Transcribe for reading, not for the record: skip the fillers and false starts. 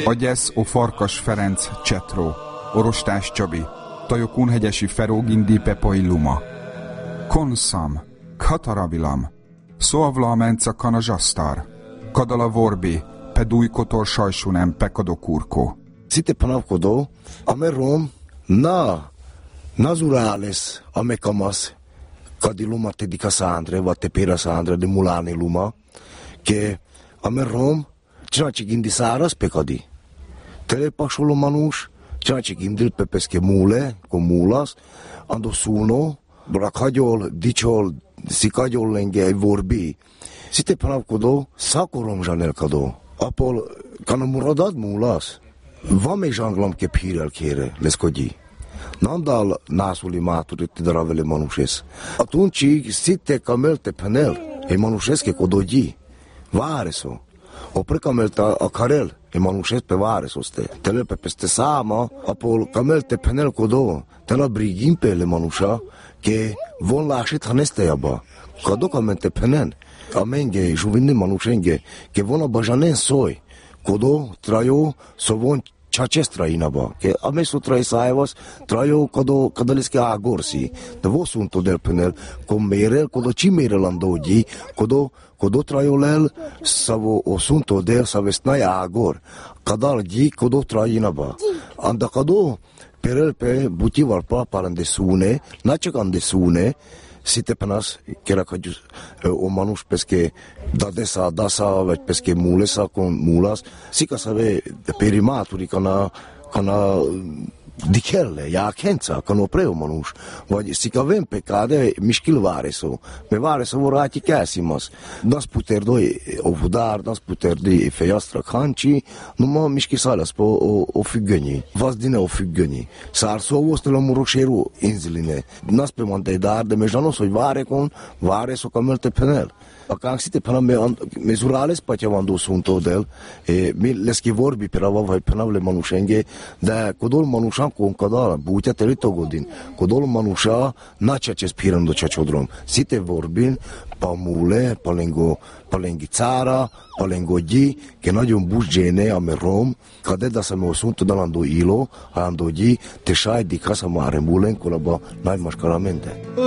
Agyesz o Farkas Ferenc Csetró, Orostás Csabi, Tajokúnhegyesi Ferógindi Pepai Luma. Konszam, Katarabilam, Szóavla Menca Kanazsasztár, Kadala Vorbi, Pedúj Kotor Sajsunem Pekadokurko. Site panavkodo, amerom, nazurales, amekamas, kadi luma te di Cassandre, va te pera Sandre de Mulani Luma, che amerom, cenaci gindi saras pe kadi. Telepașul manus, cenaci gindil pe pesche mule, con mulas, ando suno, brakhagyol, dicsol, szikagyol lenge vorbi. Site panavkodo, szakorom zsanelkado. Apol, kanamuradat mulas. Van még zsanglam ke phírel kére, leszkodji. Nandal nászuli máturit daravele manuses. Atunci, site kamelte penel, e manuses ke kodogyi. Váreso. Opre kamelta akarel, e manuses pe váreso ste. Tele pe peste sama, apol kamelte penel kodo. Tela brigim pe le manusa, ke von lașit haneste yaba. Kado kamelte penen. Amenge, juvinde manusenge, ke von abajanen soi. Kodo trajo sovon čačes trajinaba, ke amesu traj saevas trajo kadaliske agorsi. Da vosunto del penel, ko merel, kodo ci merel andogyi, kodo trajo lel savo osunto del savesnaja agor. Kadal gyi kodo trajinaba. Anda kado perel pe butivar paparan de sune, načekan de sune, site penas, kera kađu o manus peske dasa, već peske mulesa kon mulas, sika save perimaturi kana dikelle, jakenca, kan opreo manus, vagy sika vem pe kade miškil vareso, me vareso vorati kesimas, das puter doi ovudar, das puter di fejastra kanci, numa miški salas po o függönyi, vas dine o függönyi, szárszó ostela murokséró inziline, nas pe mantei dar, de mejanos, hogy vareso kamelte penel. Akár site penam mezurales patyavandó szunto del, mi leszki vorbi perava vagy penavle manusenge, de kodol manusan kon kadala, bútja teritogodin, kodol manusa načačes pirando čačodrom, site vorbin, pa mule, palengi cára, palengogyi, ke nagyon buzsgyéne, ame rom, kade da sam osunto dalando ilo, halandogyi, te sajdi kasa mare mulen, kolaba nagymaskaramente.